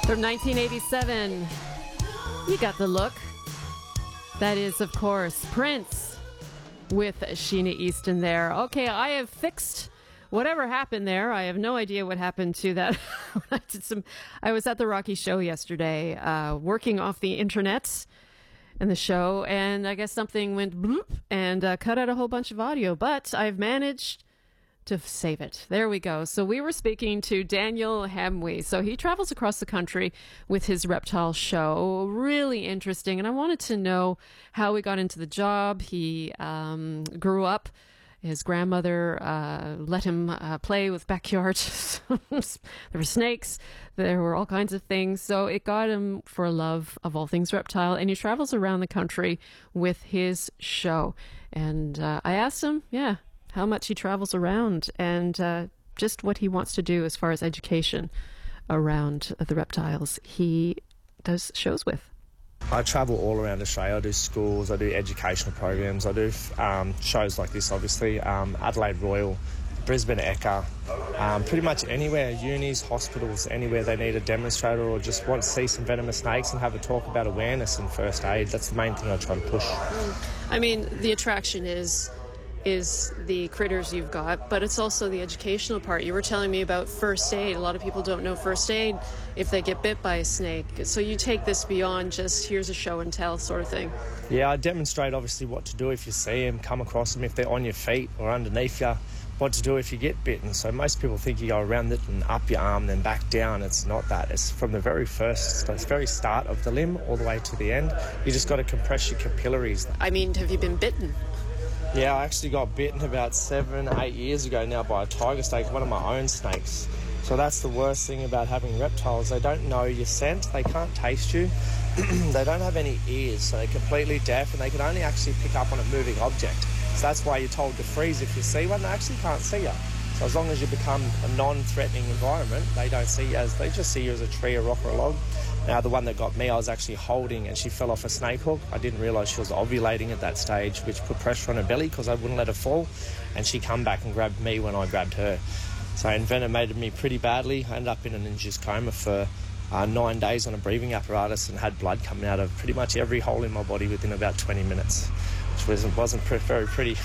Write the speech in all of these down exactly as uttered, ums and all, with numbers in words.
From nineteen eighty-seven, you got the look. That is, of course, Prince with Sheena Easton there. Okay, I have fixed whatever happened there. I have no idea what happened to that. I did some. I was at the Rocky Show yesterday, uh, working off the internet and the show, and I guess something went bloop and uh, cut out a whole bunch of audio, but I've managed to save it. There we go. So we were speaking to Daniel Hamwe. So he travels across the country with his reptile show. Really interesting. And I wanted to know how he got into the job. He um, grew up. His grandmother uh, let him uh, play with backyard. There were snakes. There were all kinds of things. So it got him for a love of all things reptile. And he travels around the country with his show. And uh, I asked him, yeah, how much he travels around and uh, just what he wants to do as far as education around the reptiles he does shows with. I travel all around Australia. I do schools, I do educational programs, I do um, shows like this, obviously, um, Adelaide Royal, Brisbane Eka, um, pretty much anywhere, unis, hospitals, anywhere they need a demonstrator or just want to see some venomous snakes and have a talk about awareness and first aid. That's the main thing I try to push. I mean, the attraction is is the critters you've got, but it's also the educational part. You were telling me about first aid. A lot of people don't know first aid if they get bit by a snake. So you take this beyond just here's a show and tell sort of thing. Yeah, I demonstrate obviously what to do if you see them, come across them, if they're on your feet or underneath you, what to do if you get bitten. So most people think you go around it and up your arm, then back down. It's not that. It's from the very first, the very start of the limb all the way to the end. You just got to compress your capillaries. I mean, have you been bitten? Yeah, I actually got bitten about seven, eight years ago now by a tiger snake, one of my own snakes. So that's the worst thing about having reptiles. They don't know your scent, they can't taste you, they don't have any ears, so they're completely deaf and they can only actually pick up on a moving object. So that's why you're told to freeze if you see one. They actually can't see you. So as long as you become a non-threatening environment, they don't see you as, they just see you as a tree, a rock or a log. Now, the one that got me, I was actually holding and she fell off a snake hook. I didn't realise she was ovulating at that stage, which put pressure on her belly because I wouldn't let her fall. And she come back and grabbed me when I grabbed her. So it envenomated me pretty badly. I ended up in an induced coma for uh, nine days on a breathing apparatus and had blood coming out of pretty much every hole in my body within about twenty minutes, which wasn't, wasn't pre- very pretty.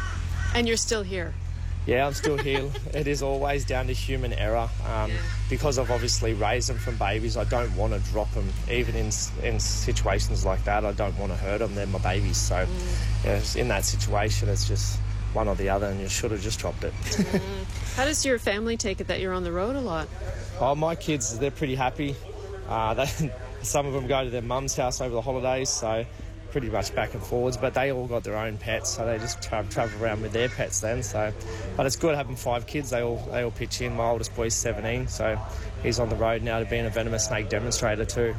And you're still here? Yeah, I'm still here. It is always down to human error. Um, yeah. Because I've obviously raised them from babies, I don't want to drop them. Even in in situations like that, I don't want to hurt them. They're my babies. So mm. yeah, in that situation, it's just one or the other, and you should have just dropped it. Mm. How does your family take it that you're on the road a lot? Oh, my kids, they're pretty happy. Uh, they, some of them go to their mum's house over the holidays, so pretty much back and forwards, but they all got their own pets, so they just tra- travel around with their pets then. So, but it's good having five kids. They all they all pitch in. My oldest boy's seventeen, so he's on the road now to being a venomous snake demonstrator too.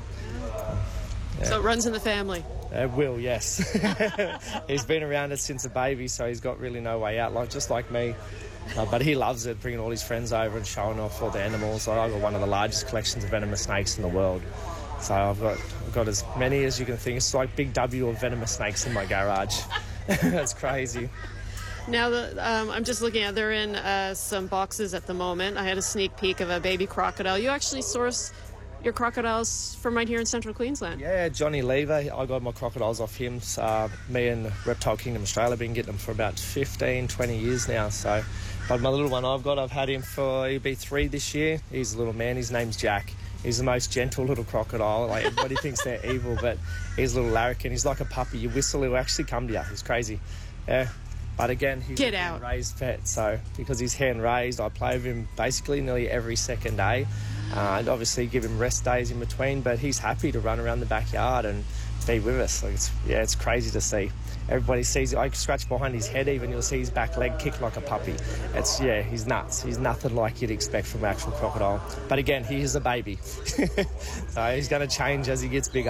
Yeah. So it runs in the family. It will, yes. He's been around it since a baby, so he's got really no way out, like just like me. Uh, but he loves it, bringing all his friends over and showing off all the animals. I've got one of the largest collections of venomous snakes in the world. So I've got I've got as many as you can think. It's like Big W of venomous snakes in my garage. That's crazy. Now, the, um, I'm just looking at, they're in uh, some boxes at the moment. I had a sneak peek of a baby crocodile. You actually source your crocodiles from right here in central Queensland? Yeah, Johnny Lever. I got my crocodiles off him. So, me and Reptile Kingdom Australia have been getting them for about fifteen, twenty years now. So, but my little one I've got, I've had him for, he'll be three this year. He's a little man. His name's Jack. He's the most gentle little crocodile. Like, everybody thinks they're evil, but he's a little larrikin. He's like a puppy. You whistle, he'll actually come to you. He's crazy. Yeah. But again, he's Get a out. raised pet. So because he's hand raised, I play with him basically nearly every second day. Uh, and obviously give him rest days in between. But he's happy to run around the backyard and be with us. Like, it's, yeah, it's crazy to see. Everybody sees it. I scratch behind his head even. You'll see his back leg kick like a puppy. It's, yeah, he's nuts. He's nothing like you'd expect from an actual crocodile. But again, he is a baby. So he's going to change as he gets bigger.